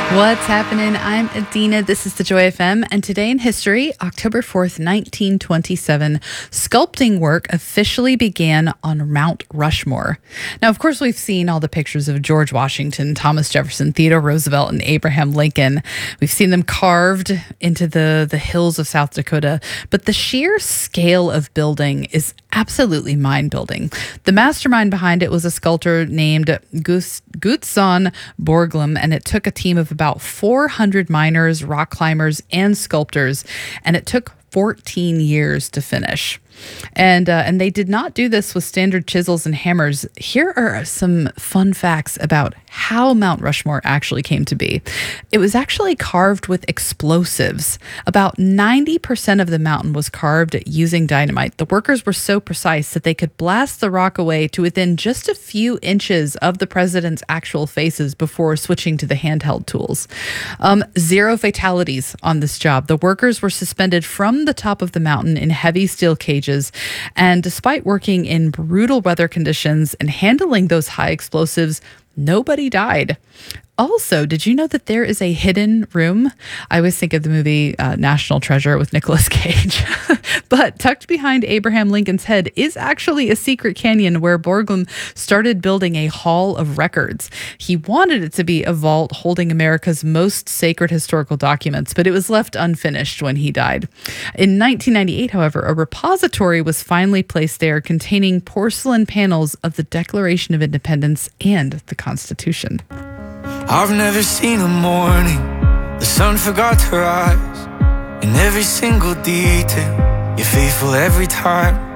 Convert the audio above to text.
What's happening? I'm Adina. This is the Joy FM. And today in history, October 4th, 1927, sculpting work officially began on Mount Rushmore. Now, of course, we've seen all the pictures of George Washington, Thomas Jefferson, Theodore Roosevelt, and Abraham Lincoln. We've seen them carved into the hills of South Dakota. But the sheer scale of building is absolutely mind-building. The mastermind behind it was a sculptor named Gutzon Borglum, and it took a team of about 400 miners, rock climbers, and sculptors, and it took 14 years to finish. And they did not do this with standard chisels and hammers. Here are some fun facts about how Mount Rushmore actually came to be. It was actually carved with explosives. About 90% of the mountain was carved using dynamite. The workers were so precise that they could blast the rock away to within just a few inches of the president's actual faces before switching to the handheld tools. 0 fatalities on this job. The workers were suspended from the top of the mountain in heavy steel cages. And despite working in brutal weather conditions and handling those high explosives, nobody died. Also, did you know that there is a hidden room? I always think of the movie National Treasure with Nicolas Cage. But tucked behind Abraham Lincoln's head is actually a secret canyon where Borglum started building a hall of records. He wanted it to be a vault holding America's most sacred historical documents, but it was left unfinished when he died. In 1998, however, a repository was finally placed there containing porcelain panels of the Declaration of Independence and the Constitution. I've never seen a morning the sun forgot to rise. In every single detail, you're faithful every time.